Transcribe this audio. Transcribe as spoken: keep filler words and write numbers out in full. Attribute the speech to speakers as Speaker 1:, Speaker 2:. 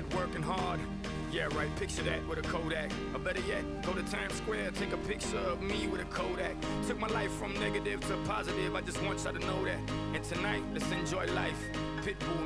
Speaker 1: working hard. Yeah, right, picture that with a Kodak. Or better yet, go to Times Square, take a picture of me with a Kodak. Took my life from negative to positive, I just want y'all to know that. And tonight, let's enjoy life. Pitbull,